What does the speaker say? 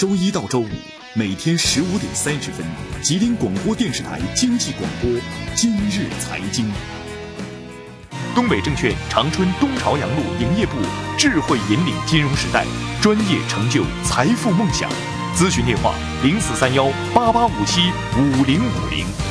周一到周五每天15:30，吉林广播电视台经济广播《今日财经》。 东北证券长春东朝阳路营业部，智慧引领金融时代，专业成就财富梦想。咨询电话：043188575050。